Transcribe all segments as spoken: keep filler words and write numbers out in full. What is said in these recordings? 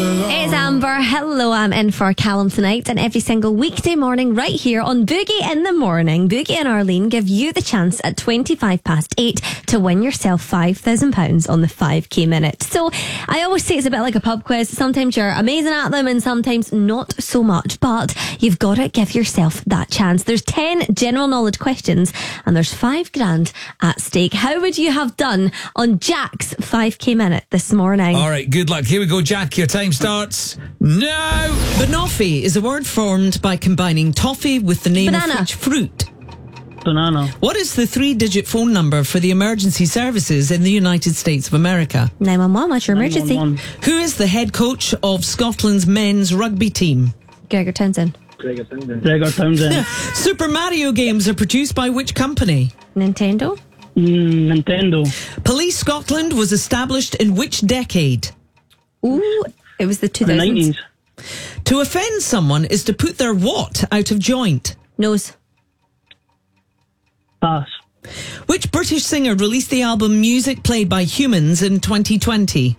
It's Amber. Hello, I'm in for Callum tonight, and every single weekday morning right here on Boogie in the Morning, Boogie and Arlene give you the chance at twenty-five past eight to win yourself five thousand pounds on the five K minute. So I always say it's a bit like a pub quiz. Sometimes you're amazing at them and sometimes not so much, but you've got to give yourself that chance. There's ten general knowledge questions and there's five grand at stake. How would you have done on Jack's five K minute this morning? All right, good luck. Here we go, Jack. Your time starts now. Banoffee is a word formed by combining toffee with the name Banana. of which fruit? Banana. What is the three-digit phone number for the emergency services in the United States of America? nine one one, what's your emergency? nine one one. Who is the head coach of Scotland's men's rugby team? Gregor Townsend. Gregor Townsend. Super Mario games are produced by which company? Nintendo. mm, Nintendo. Police Scotland was established in which decade? Ooh, it was the two The thousands. nineties. To offend someone is to put their what out of joint? Nose. Pass. Which British singer released the album Music Played by Humans in twenty twenty?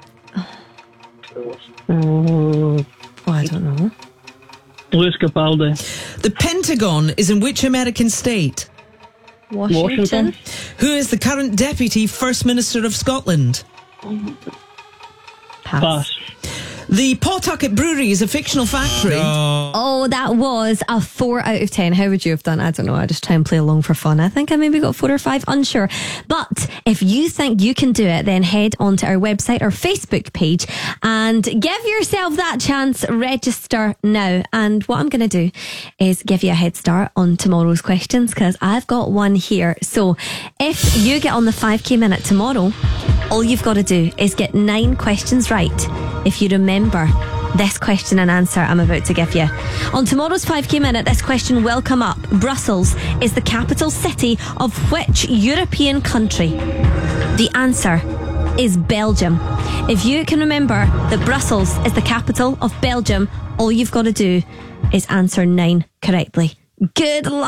Oh, Oh, I don't know. Louis Capaldi. The Pentagon is in which American state? Washington. Washington. Who is the current Deputy First Minister of Scotland? Pass. Pass. The Pawtucket Brewery is a fictional factory. Oh, that was a four out of ten. How would you have done? I don't know. I just try and play along for fun. I think I maybe got four or five, unsure. But if you think you can do it, then head onto our website or Facebook page and give yourself that chance. Register now. And what I'm going to do is give you a head start on tomorrow's questions because I've got one here. So if you get on the five K minute tomorrow, all you've got to do is get nine questions right. If you remember this question and answer I'm about to give you. On tomorrow's five K minute, this question will come up. Brussels is the capital city of which European country? The answer is Belgium. If you can remember that Brussels is the capital of Belgium, all you've got to do is answer nine correctly. Good luck.